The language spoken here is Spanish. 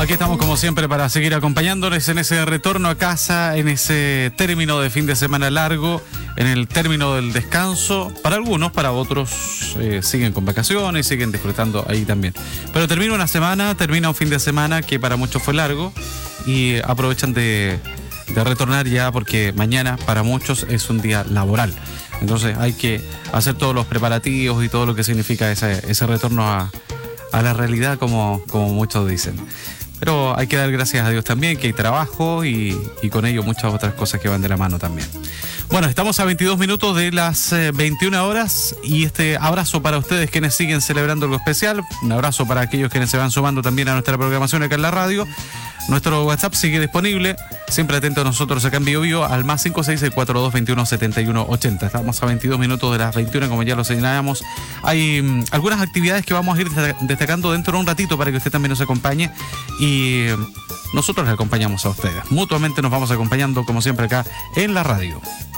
Aquí estamos como siempre para seguir acompañándoles en ese retorno a casa, en ese término de fin de semana largo, en el término del descanso. Para algunos, para otros siguen con vacaciones, siguen disfrutando ahí también. Pero termina una semana, termina un fin de semana que para muchos fue largo y aprovechan de retornar ya porque mañana para muchos es un día laboral. Entonces hay que hacer todos los preparativos y todo lo que significa ese retorno a la realidad como muchos dicen. Pero hay que dar gracias a Dios también que hay trabajo y con ello muchas otras cosas que van de la mano también. Bueno, estamos a 22 minutos de las 21 horas y este abrazo para ustedes quienes siguen celebrando algo especial. Un abrazo para aquellos quienes se van sumando también a nuestra programación acá en la radio. Nuestro WhatsApp sigue disponible, siempre atento a nosotros acá en Bio al más 566-4221-7180. Estamos a 22 minutos de las 21, como ya lo señalábamos. Hay algunas actividades que vamos a ir destacando dentro de un ratito para que usted también nos acompañe y nosotros le acompañamos a ustedes. Mutuamente nos vamos acompañando como siempre acá en la radio.